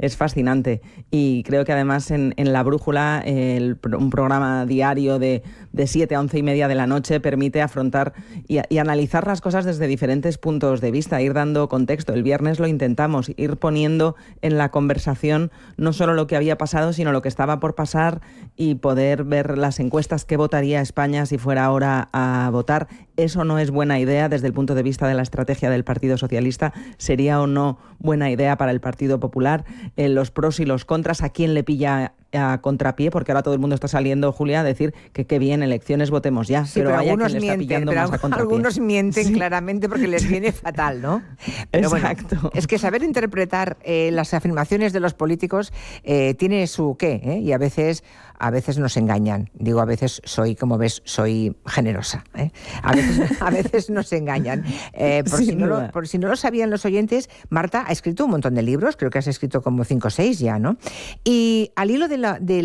es fascinante. Y creo que además en La Brújula, un programa diario de 7 a 11 y media de la noche, permite afrontar y analizar las cosas desde diferentes puntos de vista, ir dando contexto. El viernes lo intentamos, ir poniendo en la conversación no solo lo que había pasado, sino lo que estaba por pasar y poder ver las encuestas que votaría España si fuera ahora a votar. Eso no es buena idea desde el punto de vista de la estrategia del Partido Socialista. ¿Sería o no buena idea para el Partido Popular? Los pros y los contras, ¿a quién le pilla a contrapié? Porque ahora todo el mundo está saliendo, Julia, a decir que qué bien, elecciones, votemos ya. Sí, pero algunos mienten, algunos mienten claramente porque les viene fatal, ¿no? Pero exacto. Bueno, es que saber interpretar las afirmaciones de los políticos tiene su qué, ¿eh? Y a veces nos engañan. Digo, a veces como ves, soy generosa, ¿eh? A veces nos engañan. Por si no lo sabían los oyentes, Marta ha escrito un montón de libros, creo que has escrito como 5 o 6 ya, ¿no? Y al hilo de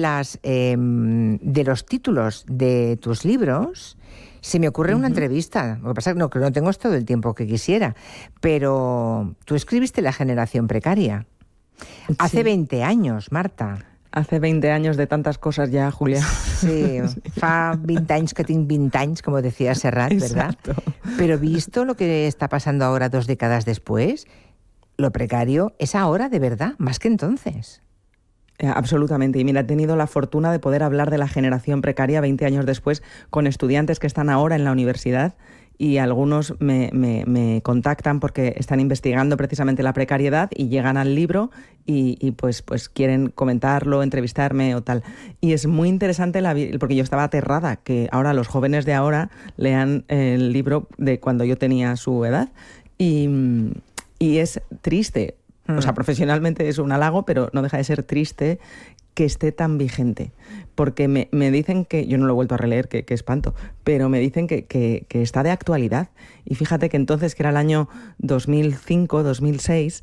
los títulos de tus libros, se me ocurre una entrevista. Lo que pasa es que no tengo todo el tiempo que quisiera, pero tú escribiste La generación precaria. Hace 20 años, Marta. Hace 20 años de tantas cosas ya, Julia. Sí, fa 20 anys que tinc 20 anys, como decía Serrat, ¿verdad? Exacto. Pero visto lo que está pasando ahora 2 décadas después, lo precario es ahora de verdad, más que entonces. Absolutamente. Y mira, he tenido la fortuna de poder hablar de la generación precaria 20 años después con estudiantes que están ahora en la universidad, y algunos me contactan porque están investigando precisamente la precariedad y llegan al libro y pues quieren comentarlo, entrevistarme o tal. Y es muy interesante porque yo estaba aterrada que ahora los jóvenes de ahora lean el libro de cuando yo tenía su edad, y es triste. O sea, profesionalmente es un halago, pero no deja de ser triste que esté tan vigente. Porque me dicen que, yo no lo he vuelto a releer, que espanto, pero me dicen que está de actualidad. Y fíjate que entonces, que era el año 2005, 2006,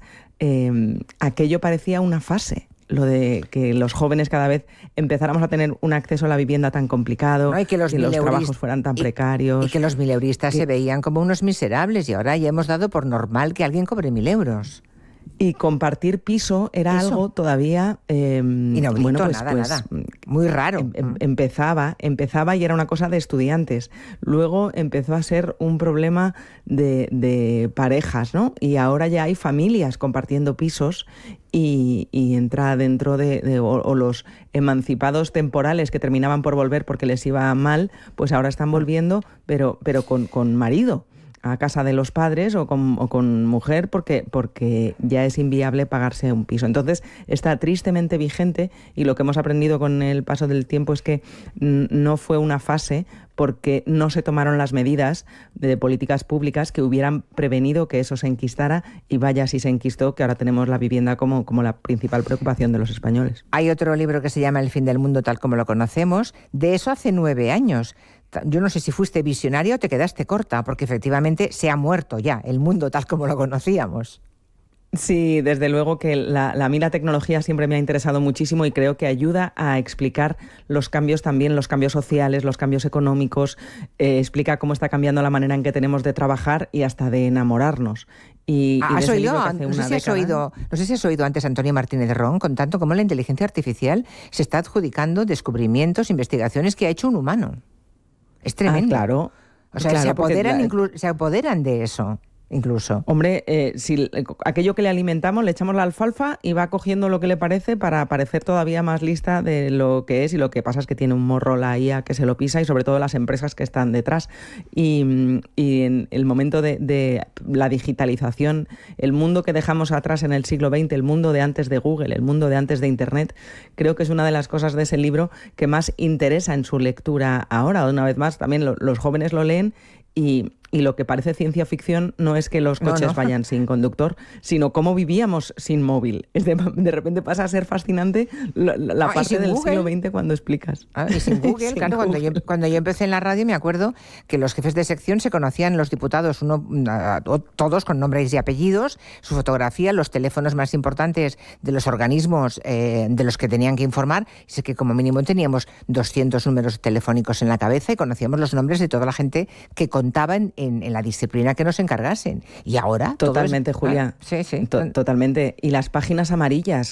aquello parecía una fase. Lo de que los jóvenes cada vez empezáramos a tener un acceso a la vivienda tan complicado, y que los trabajos fueran tan precarios. Y que los mileuristas se veían como unos miserables, y ahora ya hemos dado por normal que alguien cobre 1.000 euros. Y compartir piso era algo todavía inaudito, nada. Muy raro. Empezaba y era una cosa de estudiantes. Luego empezó a ser un problema de parejas, ¿no? Y ahora ya hay familias compartiendo pisos y entra dentro o los emancipados temporales que terminaban por volver porque les iba mal, pues ahora están volviendo, pero con marido, a casa de los padres o con mujer, porque ya es inviable pagarse un piso. Entonces está tristemente vigente, y lo que hemos aprendido con el paso del tiempo es que no fue una fase, porque no se tomaron las medidas de políticas públicas que hubieran prevenido que eso se enquistara, y vaya si se enquistó, que ahora tenemos la vivienda como la principal preocupación de los españoles. Hay otro libro que se llama El fin del mundo tal como lo conocemos. De eso hace 9 años. Yo no sé si fuiste visionaria o te quedaste corta, porque efectivamente se ha muerto ya el mundo tal como lo conocíamos. Sí, desde luego que a mí la tecnología siempre me ha interesado muchísimo, y creo que ayuda a explicar los cambios también, los cambios sociales, los cambios económicos, explica cómo está cambiando la manera en que tenemos de trabajar y hasta de enamorarnos. ¿Has oído? No sé si has oído antes a Antonio Martínez Ron contando cómo la inteligencia artificial se está adjudicando descubrimientos, investigaciones que ha hecho un humano. Es tremendo. Claro. O sea, claro, se apoderan de eso. Incluso. Hombre, si aquello que le alimentamos, le echamos la alfalfa y va cogiendo lo que le parece para parecer todavía más lista de lo que es, y lo que pasa es que tiene un morro la IA que se lo pisa, y sobre todo las empresas que están detrás. Y en el momento de la digitalización, el mundo que dejamos atrás en el siglo XX, el mundo de antes de Google, el mundo de antes de Internet, creo que es una de las cosas de ese libro que más interesa en su lectura ahora. Una vez más, también los jóvenes lo leen, y lo que parece ciencia ficción no es que los coches vayan sin conductor, sino cómo vivíamos sin móvil. De repente pasa a ser fascinante la parte del siglo XX cuando explicas. Y sin Google, sin claro, Google. Cuando yo empecé en la radio me acuerdo que los jefes de sección se conocían, los diputados, todos con nombres y apellidos, su fotografía, los teléfonos más importantes de los organismos de los que tenían que informar. Sé que como mínimo teníamos 200 números telefónicos en la cabeza y conocíamos los nombres de toda la gente que contaba en la disciplina que nos encargasen. Y ahora... Totalmente, Julia. Sí. Totalmente. Y las páginas amarillas